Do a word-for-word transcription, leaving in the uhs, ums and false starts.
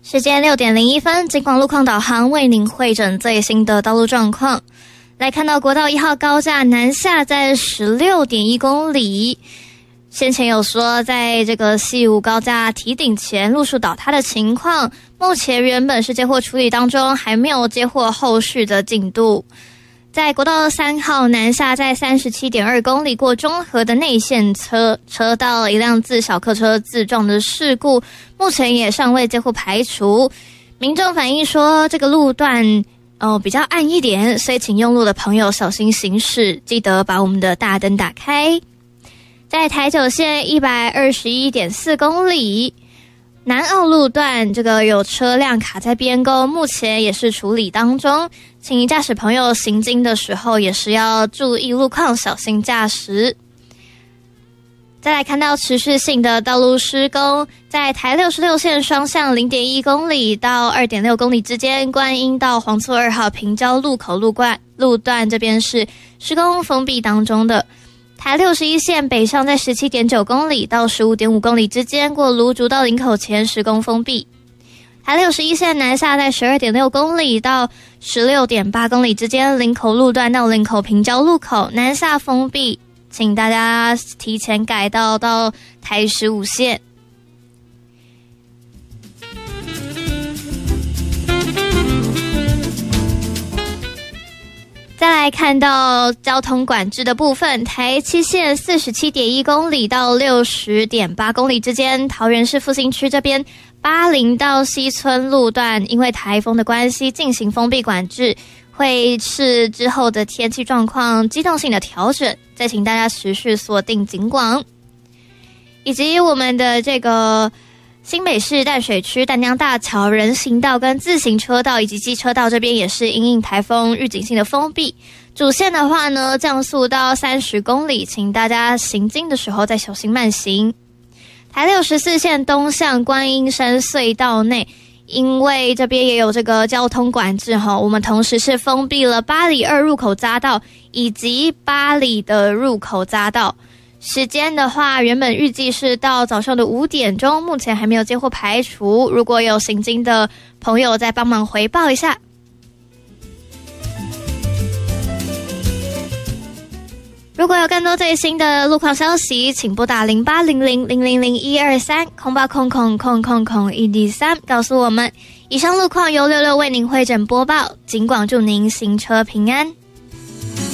时间六点零一分，警广路况导航为您汇整最新的道路状况。来看到国道一号高架南下在 十六点一公里，先前有说在这个西武高架堤顶前路树倒塌的情况，目前原本是接获处理当中，还没有接获后续的进度。在国道三号南下在 三十七点二公里过中和的内线车车道，一辆自小客车自撞的事故，目前也尚未接获排除。民众反映说这个路段哦比较暗一点，所以请用路的朋友小心行驶，记得把我们的大灯打开。在台九线 一百二十一点四公里南澳路段，这个有车辆卡在边沟，目前也是处理当中，请驾驶朋友行经的时候也是要注意路况，小心驾驶。再来看到持续性的道路施工，在台六十六线双向 零点一公里到 二点六公里之间，观音到黄厝二号平交路口路段路段这边是施工封闭当中的。台六十一线北上在 十七点九公里到 十五点五公里之间，过芦竹到林口前施工封闭。台六十一线南下在 十二点六公里到 十六点八公里之间，林口路段到林口平交路口南下封闭，请大家提前改道到台十五线。再来看到交通管制的部分，台七线 四十七点一公里到 六十点八公里之间，桃园市复兴区这边八零到西村路段因为台风的关系进行封闭管制，会视之后的天气状况机动性的调整，再请大家持续锁定警广。以及我们的这个新北市淡水区淡江大桥人行道跟自行车道以及机车道这边也是因应台风预警性的封闭，主线的话呢降速到三十公里，请大家行经的时候再小心慢行。台六十四线东向观音山隧道内，因为这边也有这个交通管制，我们同时是封闭了八里二入口匝道以及八里的入口匝道。时间的话，原本预计是到早上的五点钟，目前还没有接获排除，如果有行经的朋友再帮忙回报一下。如果有更多最新的路况消息，请拨打零八零零零零零一二三空八空空空空空一 D 三告诉我们。以上路况由六六为您汇整播报，警广祝您行车平安。